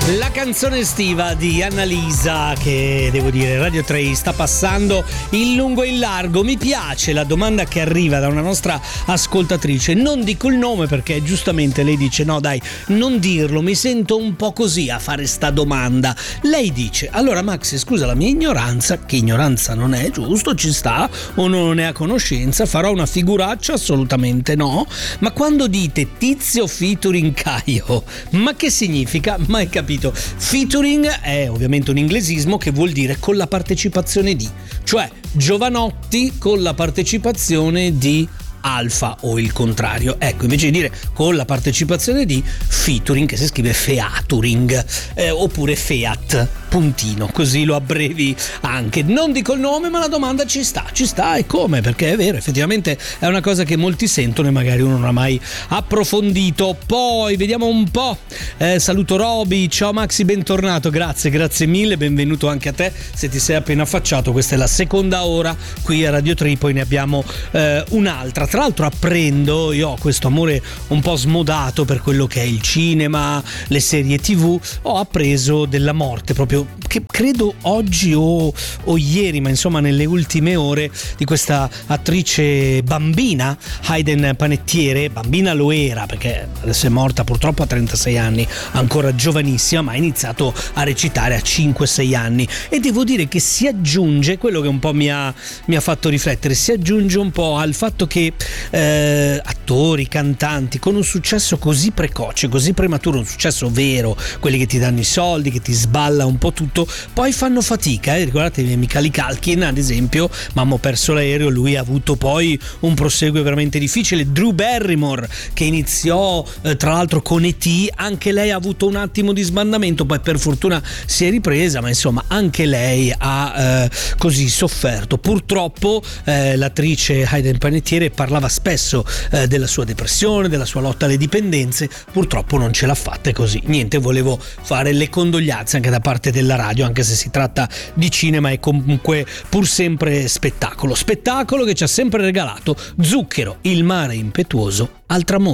La canzone estiva di Annalisa, che devo dire Radio 3 sta passando in lungo e in largo. Mi piace la domanda che arriva da una nostra ascoltatrice. Non dico il nome perché giustamente lei dice no dai, non dirlo, mi sento un po' così a fare sta domanda. Lei dice: allora Maxi, scusa la mia ignoranza, che ignoranza non è, giusto, ci sta, o non ne ha conoscenza, farò una figuraccia? Assolutamente no. Ma quando dite Tizio featuring Caio, ma che significa? Mai capito. Featuring è ovviamente un inglesismo che vuol dire con la partecipazione di, cioè Jovanotti con la partecipazione di Alfa o il contrario. Ecco, invece di dire con la partecipazione di, featuring, che si scrive featuring, oppure Fiat puntino, così lo abbrevi anche. Non dico il nome, ma la domanda ci sta, e come? Perché è vero, effettivamente è una cosa che molti sentono e magari uno non ha mai approfondito. Poi vediamo un po', saluto Roby, ciao Maxi, bentornato, grazie mille, benvenuto anche a te se ti sei appena affacciato. Questa è la seconda ora qui a Radio 3, poi ne abbiamo un'altra. Tra l'altro apprendo, io ho questo amore un po' smodato per quello che è il cinema, le serie TV, ho appreso della morte proprio, che credo oggi o ieri, ma insomma nelle ultime ore, di questa attrice bambina, Hayden Panettiere. Bambina lo era perché adesso è morta purtroppo a 36 anni, ancora giovanissima, ma ha iniziato a recitare a 5-6 anni, e devo dire che si aggiunge quello che un po' mi ha fatto riflettere, si aggiunge un po' al fatto che attori, cantanti con un successo così precoce, così prematuro, un successo vero, quelli che ti danno i soldi, che ti sballa un po' tutto, poi fanno fatica. Ricordatevi Michael Culkin ad esempio, mamma ho perso l'aereo, lui ha avuto poi un proseguo veramente difficile. Drew Barrymore, che iniziò tra l'altro con E.T., anche lei ha avuto un attimo di sbandamento, poi per fortuna si è ripresa, ma insomma anche lei ha così sofferto. Purtroppo l'attrice Hayden Panettiere parlava spesso della sua depressione, della sua lotta alle dipendenze, purtroppo non ce l'ha fatta, così niente, volevo fare le condoglianze anche da parte della radio, anche se si tratta di cinema e comunque pur sempre spettacolo che ci ha sempre regalato Zucchero, il mare impetuoso al tramonto.